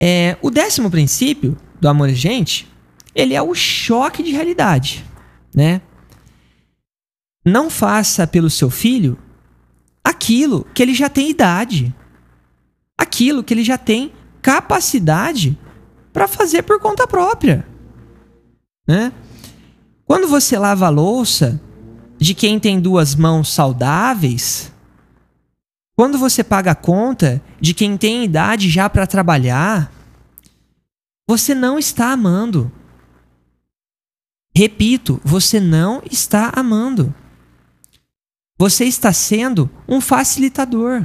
O 10º princípio do amor exigente, ele é o choque de realidade, né? Não faça pelo seu filho aquilo que ele já tem idade, aquilo que ele já tem capacidade para fazer por conta própria, né? Quando você lava a louça de quem tem 2 mãos saudáveis, quando você paga a conta de quem tem idade já para trabalhar, você não está amando. Repito, você não está amando. Você está sendo um facilitador.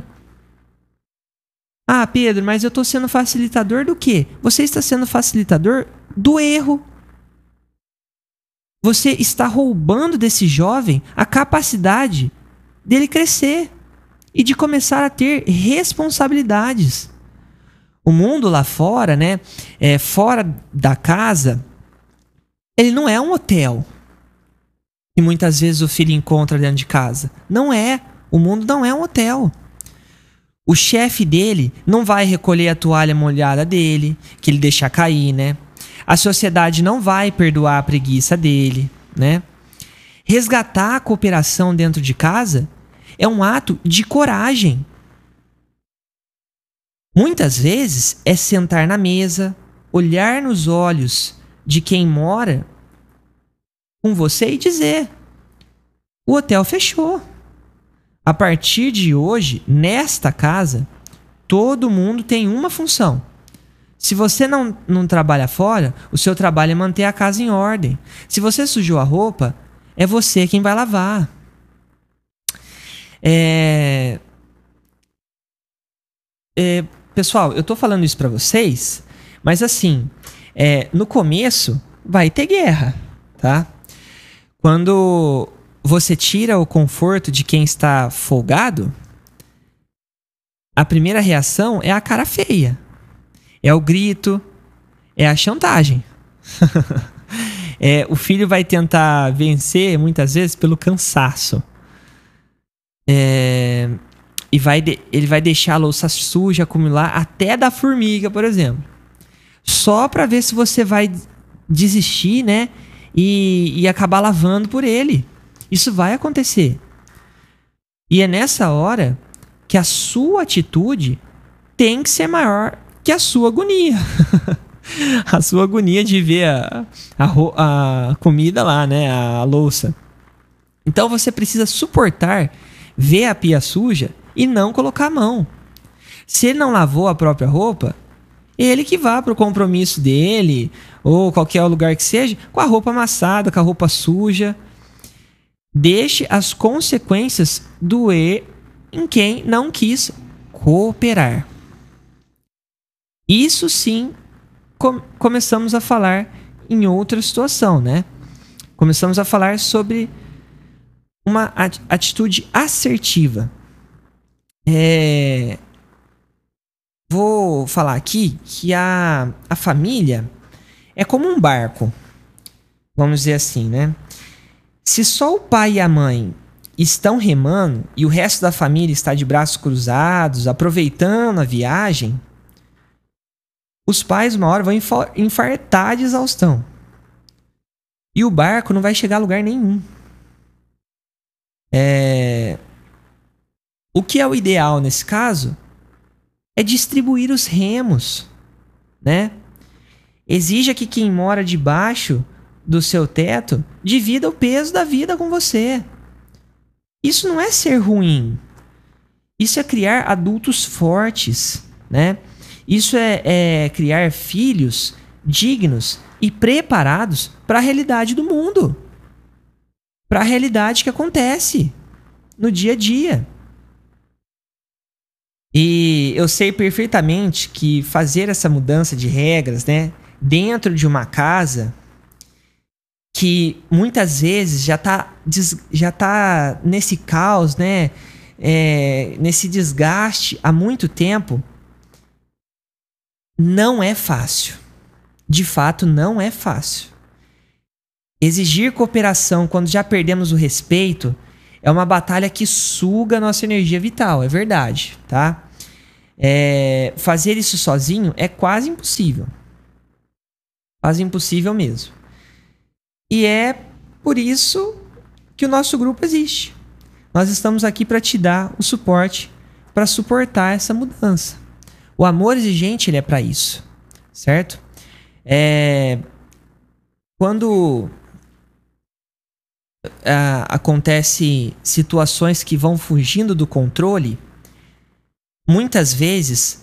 Ah, Pedro, mas eu estou sendo facilitador do quê? Você está sendo facilitador do erro. Você está roubando desse jovem a capacidade dele crescer e de começar a ter responsabilidades. O mundo lá fora, né, fora da casa, ele não é um hotel que muitas vezes o filho encontra dentro de casa. Não é. O mundo não é um hotel. O chefe dele não vai recolher a toalha molhada dele, que ele deixar cair, né? A sociedade não vai perdoar a preguiça dele, né? Resgatar a cooperação dentro de casa é um ato de coragem. Muitas vezes é sentar na mesa, olhar nos olhos de quem mora com você e dizer: o hotel fechou. A partir de hoje, nesta casa, todo mundo tem uma função. Se você não trabalha fora, o seu trabalho é manter a casa em ordem. Se você sujou a roupa, é você quem vai lavar. Pessoal, eu tô falando isso pra vocês, mas assim, no começo vai ter guerra, tá? Quando você tira o conforto de quem está folgado, a primeira reação é a cara feia. É o grito, é a chantagem. O filho vai tentar vencer, muitas vezes, pelo cansaço. Ele vai deixar a louça suja acumular até da formiga, por exemplo. Só para ver se você vai desistir, né? E acabar lavando por ele. Isso vai acontecer. E é nessa hora que a sua atitude tem que ser maior que a sua agonia. A sua agonia de ver a comida lá, né? A louça. Então você precisa suportar ver a pia suja e não colocar a mão. Se ele não lavou a própria roupa, ele que vá para o compromisso dele, ou qualquer lugar que seja, com a roupa amassada, com a roupa suja. Deixe as consequências doer em quem não quis cooperar. Isso sim, começamos a falar em outra situação, né? Começamos a falar sobre uma atitude assertiva. Vou falar aqui que a família é como um barco. Vamos dizer assim, né? Se só o pai e a mãe estão remando e o resto da família está de braços cruzados, aproveitando a viagem, os pais uma hora vão infartar de exaustão. E o barco não vai chegar a lugar nenhum. O que é o ideal nesse caso é distribuir os remos, né? Exija que quem mora debaixo do seu teto divida o peso da vida com você. Isso não é ser ruim. Isso é criar adultos fortes, né? Isso é criar filhos dignos e preparados para a realidade do mundo. Para a realidade que acontece no dia a dia. E eu sei perfeitamente que fazer essa mudança de regras, né, dentro de uma casa que muitas vezes já tá nesse caos, né, nesse desgaste há muito tempo, não é fácil. De fato, não é fácil. Exigir cooperação quando já perdemos o respeito é uma batalha que suga a nossa energia vital, é verdade, tá? fazer isso sozinho é quase impossível. Quase impossível mesmo. E é por isso que o nosso grupo existe. Nós estamos aqui para te dar o suporte, para suportar essa mudança. O Amor Exigente, ele é para isso, certo? Quando acontece situações que vão fugindo do controle, muitas vezes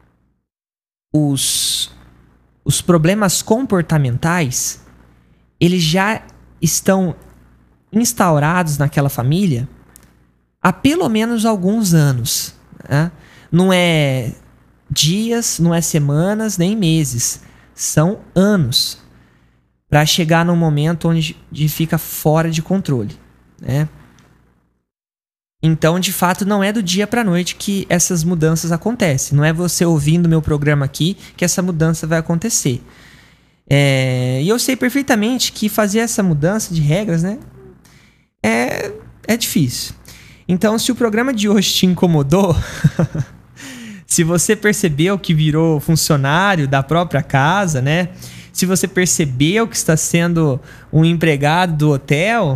os problemas comportamentais, eles já estão instaurados naquela família há pelo menos alguns anos, né? Não é dias, não é semanas, nem meses. São anos para chegar num momento onde fica fora de controle, né? Então, de fato, não é do dia para noite que essas mudanças acontecem. Não é você ouvindo meu programa aqui que essa mudança vai acontecer. E eu sei perfeitamente que fazer essa mudança de regras, né, é difícil. Então, se o programa de hoje te incomodou, se você percebeu que virou funcionário da própria casa, né? Se você percebeu que está sendo um empregado do hotel,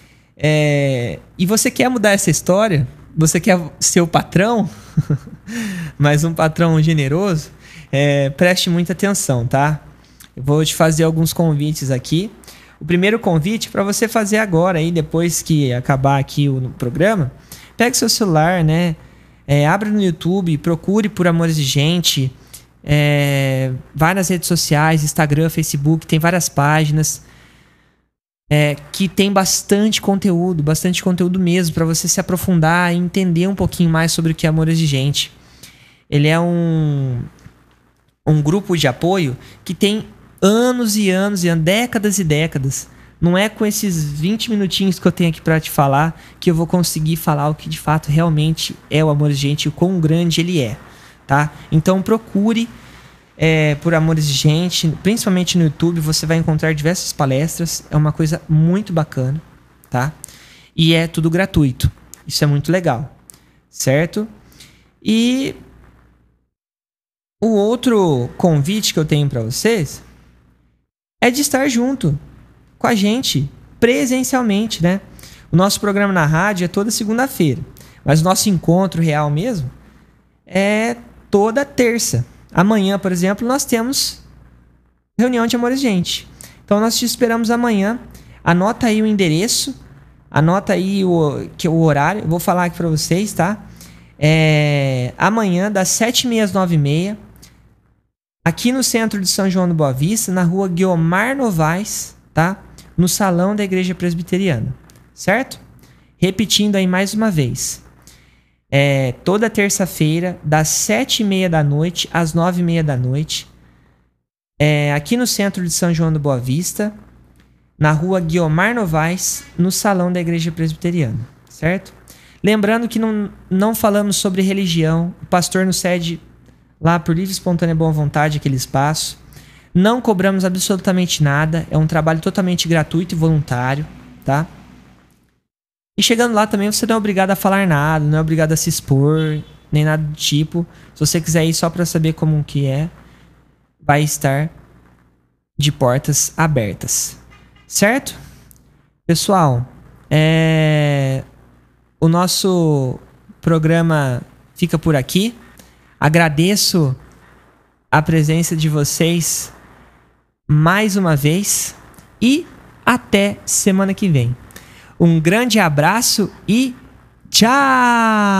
e você quer mudar essa história, você quer ser o patrão, mas um patrão generoso, preste muita atenção, tá? Eu vou te fazer alguns convites aqui. O primeiro convite para você fazer agora, aí, depois que acabar aqui o programa, pegue seu celular, né? Abra no YouTube, procure por Amor Exigente, vai nas redes sociais, Instagram, Facebook, tem várias páginas que tem bastante conteúdo mesmo, para você se aprofundar e entender um pouquinho mais sobre o que é Amor Exigente. Ele é um grupo de apoio que tem anos e anos, décadas e décadas. Não é com esses 20 minutinhos que eu tenho aqui para te falar que eu vou conseguir falar o que de fato realmente é o Amor Exigente e o quão grande ele é, tá? Então procure por Amor Exigente, principalmente no YouTube, você vai encontrar diversas palestras, é uma coisa muito bacana, tá? E é tudo gratuito, isso é muito legal, certo? E o outro convite que eu tenho para vocês é de estar junto com a gente presencialmente, né? O nosso programa na rádio é toda segunda-feira, mas o nosso encontro real mesmo é toda terça. Amanhã, por exemplo, nós temos reunião de Amor Exigente. Então nós te esperamos amanhã. Anota aí o endereço, anota aí o horário. Eu vou falar aqui para vocês, tá? Amanhã das 7h30 às 9h30, aqui no centro de São João do Boa Vista, na rua Guiomar Novaes, tá? No salão da Igreja Presbiteriana, certo? Repetindo aí mais uma vez. Toda terça-feira, das 7h30 da noite às 9h30 da noite, aqui no centro de São João do Boa Vista, na rua Guiomar Novaes, no salão da Igreja Presbiteriana, certo? Lembrando que não falamos sobre religião, o pastor nos cede lá por livre, espontânea, boa vontade aquele espaço. Não cobramos absolutamente nada, é um trabalho totalmente gratuito e voluntário, tá? E chegando lá também você não é obrigado a falar nada, não é obrigado a se expor, nem nada do tipo. Se você quiser ir só para saber como que vai estar de portas abertas, certo? Pessoal, o nosso programa fica por aqui. Agradeço a presença de vocês mais uma vez e até semana que vem. Um grande abraço e tchau!